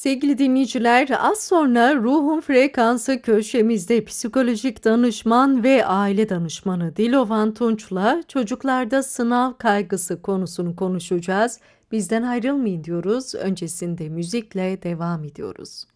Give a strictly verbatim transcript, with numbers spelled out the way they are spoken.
Sevgili dinleyiciler, az sonra Ruhun Frekansı köşemizde psikolojik danışman ve aile danışmanı Dilovan Tunç'la çocuklarda sınav kaygısı konusunu konuşacağız. Bizden ayrılmayın diyoruz. Öncesinde müzikle devam ediyoruz.